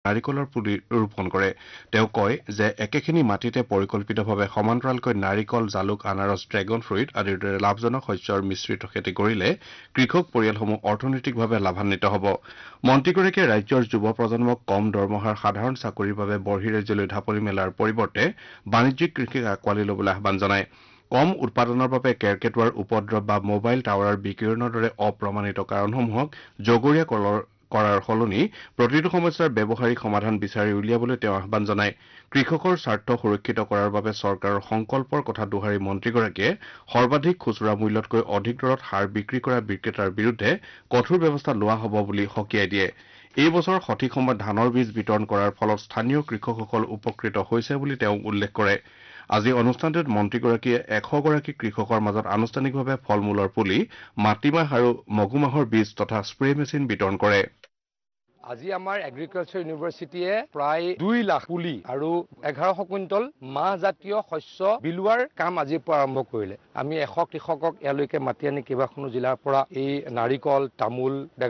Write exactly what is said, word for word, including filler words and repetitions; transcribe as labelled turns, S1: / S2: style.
S1: নাৰিকলৰ পুলি ৰোপণ কৰে। তেওঁ কয় যে একেখিনি মাটিতে পৰিকল্পিতভাৱে সমান্তৰালকৈ নাৰিকল, জালুক, আনাৰস, ড্ৰেগন ফ্ৰুইট আদিৰ দৰে লাভজনক শস্যৰ মিশ্ৰিত খেতি কৰিলে কৃষক পৰিয়ালসমূহ অৰ্থনৈতিকভাৱে লাভান্বিত হ'ব। মন্ত্ৰীগৰাকীয়ে ৰাজ্যৰ যুৱ প্ৰজন্মক কম দৰমহাৰ সাধাৰণ চাকৰিৰ বাবে বহিঃৰাজ্যলৈ ঢাপলি মেলাৰ পৰিৱৰ্তে বাণিজ্যিক কৃষিক আঁকোৱালি ল'বলৈ আহ্বান জনায়। কম উৎপাদনৰ বাবে কেৰ্কেটুৱাৰ উপদ্ৰৱ বা মোবাইল টাৱাৰৰ বিকিৰণৰ দৰে অপ্ৰমাণিত কাৰণসমূহক জগৰীয়া কলৰ কৰাৰ সলনি প্ৰতিটো সমস্যাৰ ব্যৱহাৰিক সমাধান বিচাৰি উলিয়াবলৈ তেওঁ আহ্বান জনায়। কৃষকৰ স্বাৰ্থ সুৰক্ষিত কৰাৰ বাবে চৰকাৰৰ সংকল্পৰ কথা দোহাৰি মন্ত্ৰীগৰাকীয়ে সৰ্বাধিক খুচুৰা মূল্যতকৈ অধিক দৰত সাৰ বিক্ৰী কৰা বিক্ৰেতাৰ বিৰুদ্ধে কঠোৰ ব্যৱস্থা লোৱা হ'ব বুলি সকীয়াই দিয়ে। এই বছৰ সঠিক সময়ত ধানৰ বীজ বিতৰণ কৰাৰ ফলত স্থানীয় কৃষকসকল উপকৃত হৈছে বুলি তেওঁ উল্লেখ কৰে। আজি অনুষ্ঠানটোত মন্ত্ৰীগৰাকীয়ে এশগৰাকী কৃষকৰ মাজত আনুষ্ঠানিকভাৱে ফল মূলৰ পুলি, মাটিমাহ আৰু মগুমাহৰ বীজ তথা স্প্ৰে মেচিন বিতৰণ কৰে।
S2: আজি আমাৰ এগ্ৰিকালচাৰ ইউনিভাৰ্চিটিয়ে প্ৰায় দুই লাখ পুলি আৰু এঘাৰশ কুইণ্টল মাহজাতীয় শস্য বিলোৱাৰ কাম আজিৰ পৰা আৰম্ভ কৰিলে। আমি এশ কৃষকক ইয়ালৈকে মাতি আনি কেইবাখনো জিলাৰ পৰা এই নাৰিকল, তামোল